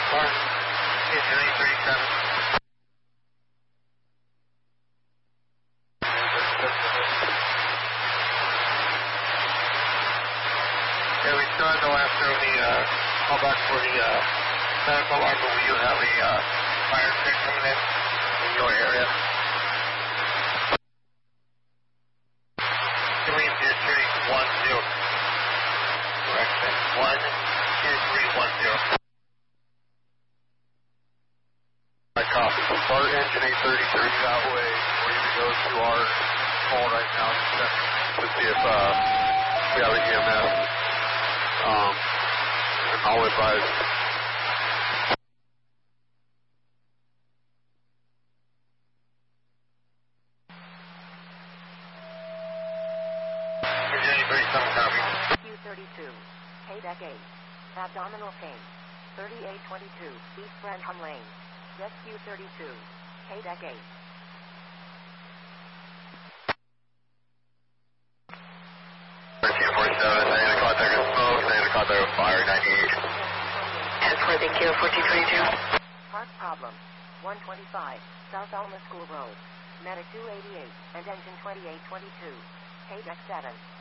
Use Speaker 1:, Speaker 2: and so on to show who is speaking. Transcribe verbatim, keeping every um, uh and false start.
Speaker 1: Park, engine eight thirty-seven. Yeah, we still have no answer on the uh, callback for the uh, medical alarm, but we do have a uh, fire check coming in in your area. Three zero three one zero. Correction. One two three one zero.
Speaker 2: I copy. Bart engine eight thirty-three that way. We're going to go to our call right now to check to see if uh, we have an E M S. Um, and I'll advise.
Speaker 1: Engine eight thirty-seven copy.
Speaker 3: Q thirty-two. K deck eight. Abdominal pain. thirty-eight twenty-two. East Brandham Lane. Rescue thirty-two. K deck eight.
Speaker 2: thirteen forty-seven, I had a contact with smoke, I had a contact with fire, ninety-eight.
Speaker 3: ten four, thank you, fourteen twenty-two. Park problem. one twenty-five. South Alma School Road. Medic two eighty-eight and engine twenty-eight twenty-two. K deck seven.